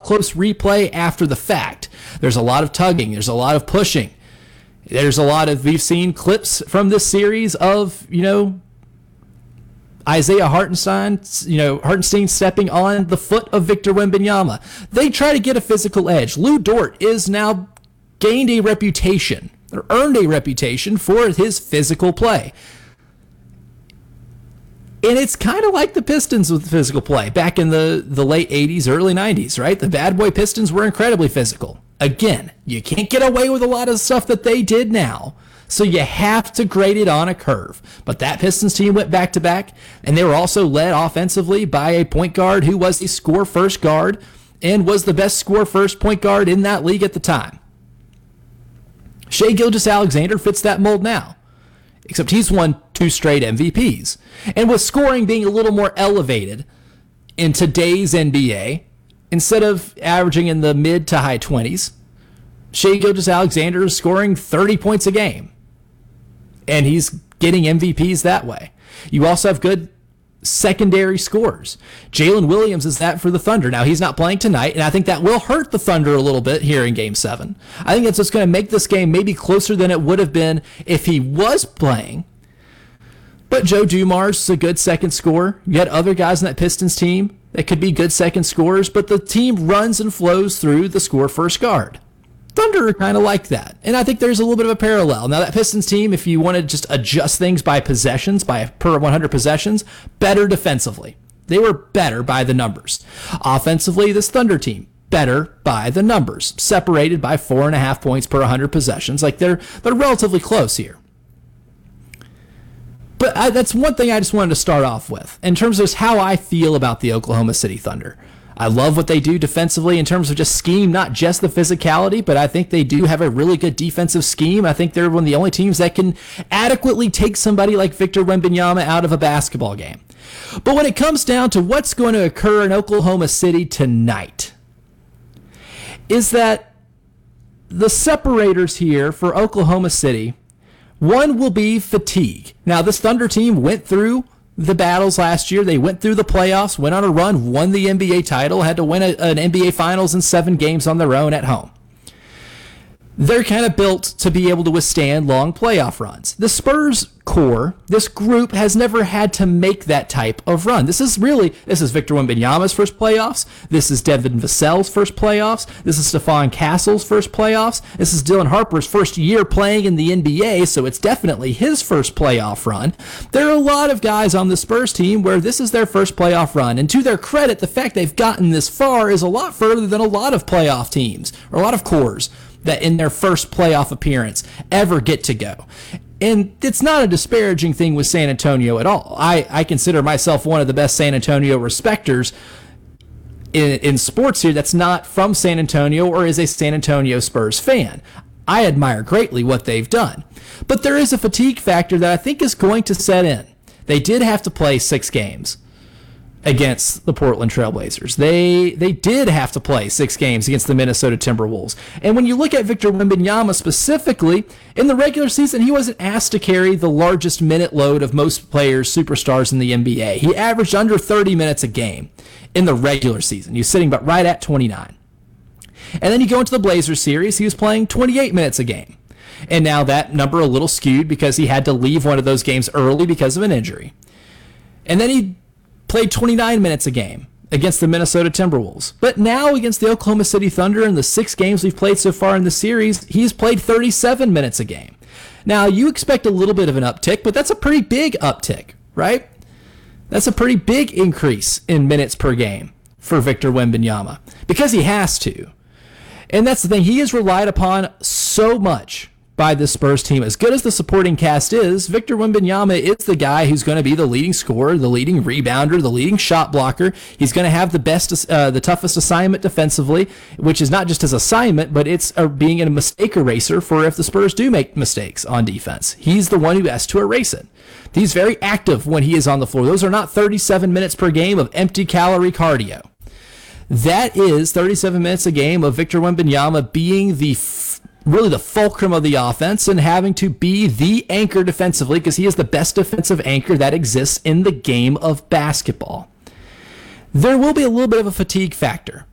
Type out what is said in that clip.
up-close replay after the fact. There's a lot of tugging. There's a lot of pushing. We've seen clips from this series of, Isaiah Hartenstein stepping on the foot of Victor Wembanyama. They try to get a physical edge. Lou Dort is now gained a reputation, or earned a reputation for his physical play. And it's kind of like the Pistons with physical play back in the late 80s, early 90s, right? The bad boy Pistons were incredibly physical. Again, you can't get away with a lot of stuff that they did now. So you have to grade it on a curve. But that Pistons team went back-to-back, and they were also led offensively by a point guard who was a score-first guard and was the best score-first point guard in that league at the time. Shai Gilgeous-Alexander fits that mold now, except he's won 2 straight MVPs. And with scoring being a little more elevated in today's NBA, instead of averaging in the mid to high 20s, Shai Gilgeous-Alexander is scoring 30 points a game. And he's getting MVPs that way. You also have good secondary scores. Jalen Williams is that for the Thunder. Now, he's not playing tonight, and I think that will hurt the Thunder a little bit here in Game 7. I think that's what's going to make this game maybe closer than it would have been if he was playing. But Joe Dumars is a good second scorer. You got other guys in that Pistons team that could be good second scorers, but the team runs and flows through the score-first guard. Thunder are kind of like that, and I think there's a little bit of a parallel. Now, that Pistons team, if you want to just adjust things by possessions, by per 100 possessions, better defensively. They were better by the numbers. Offensively, this Thunder team, better by the numbers, separated by 4.5 points per 100 possessions. Like, they're relatively close here. But that's one thing I just wanted to start off with, in terms of how I feel about the Oklahoma City Thunder. I love what they do defensively in terms of just scheme, not just the physicality, but I think they do have a really good defensive scheme. I think they're one of the only teams that can adequately take somebody like Victor Wembanyama out of a basketball game. But when it comes down to what's going to occur in Oklahoma City tonight, is that the separators here for Oklahoma City, one will be fatigue. Now, this Thunder team went through the battles last year. They went through the playoffs, went on a run, won the NBA title, had to win an NBA Finals in 7 games on their own at home. They're kind of built to be able to withstand long playoff runs. The Spurs core, this group, has never had to make that type of run. This is Victor Wembanyama's first playoffs. This is Devin Vassell's first playoffs. This is Stephon Castle's first playoffs. This is Dylan Harper's first year playing in the NBA, so it's definitely his first playoff run. There are a lot of guys on the Spurs team where this is their first playoff run, and to their credit, the fact they've gotten this far is a lot further than a lot of playoff teams, or a lot of cores that in their first playoff appearance ever get to go. And it's not a disparaging thing with San Antonio at all. I consider myself one of the best San Antonio respecters in sports here that's not from San Antonio or is a San Antonio Spurs fan. I admire greatly what they've done. But there is a fatigue factor that I think is going to set in. They did have to play 6 games against the Portland Trailblazers. They did have to play 6 games against the Minnesota Timberwolves. And when you look at Victor Wembanyama specifically, in the regular season, he wasn't asked to carry the largest minute load of most players, superstars in the NBA. He averaged under 30 minutes a game in the regular season. He was sitting about right at 29. And then you go into the Blazers series, he was playing 28 minutes a game. And now that number a little skewed because he had to leave one of those games early because of an injury. And then he played 29 minutes a game against the Minnesota Timberwolves. But now against the Oklahoma City Thunder in the 6 games we've played so far in the series, he's played 37 minutes a game. Now, you expect a little bit of an uptick, but that's a pretty big uptick, right? That's a pretty big increase in minutes per game for Victor Wembanyama because he has to. And that's the thing. He is relied upon so much by the Spurs team. As good as the supporting cast is, Victor Wembanyama is the guy who's going to be the leading scorer, the leading rebounder, the leading shot blocker. He's going to have the toughest assignment defensively, which is not just his assignment, but it's being a mistake eraser for if the Spurs do make mistakes on defense. He's the one who has to erase it. He's very active when he is on the floor. Those are not 37 minutes per game of empty calorie cardio. That is 37 minutes a game of Victor Wembanyama being really the fulcrum of the offense and having to be the anchor defensively because he is the best defensive anchor that exists in the game of basketball. There will be a little bit of a fatigue factor